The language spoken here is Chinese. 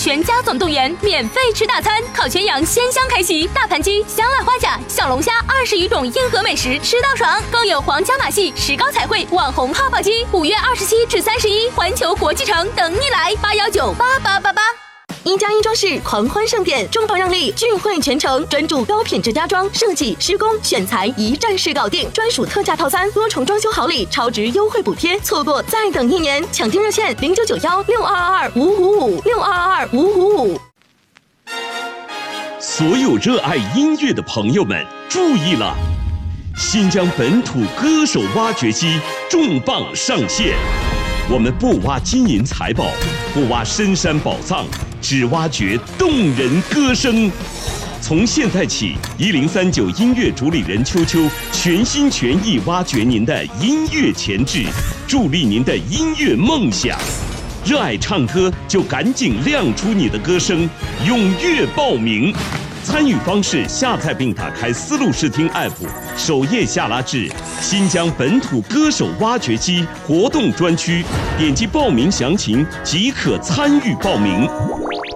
全家总动员，免费吃大餐，烤全羊鲜香开席，大盘鸡、香辣花甲、小龙虾20余种硬核美食吃到爽，更有皇家马戏、石膏彩绘、网红泡泡机，5月27至31，环球国际城等你来，8198888。1+1装饰狂欢盛典，重磅让利，聚会全程，专注高品质家装设计、施工、选材，一站式搞定，专属特价套餐，多重装修好礼，超值优惠补贴，错过再等1年，抢订热线0991622555，62225555。 所有热爱音乐的朋友们注意了，新疆本土歌手挖掘机重磅上线，我们不挖金银财宝，不挖深山宝藏，只挖掘动人歌声。从现在起，1039音乐主理人秋秋全心全意挖掘您的音乐潜质，助力您的音乐梦想。热爱唱歌就赶紧亮出你的歌声，踊跃报名。参与方式：下载并打开丝路视听 App， 首页下拉至新疆本土歌手挖掘机活动专区，点击报名详情即可参与报名。